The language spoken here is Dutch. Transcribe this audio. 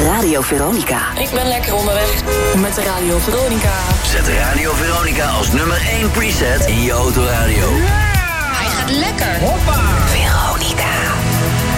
Radio Veronica. Ik ben lekker onderweg met de Radio Veronica. Zet Radio Veronica als nummer 1 preset in je autoradio.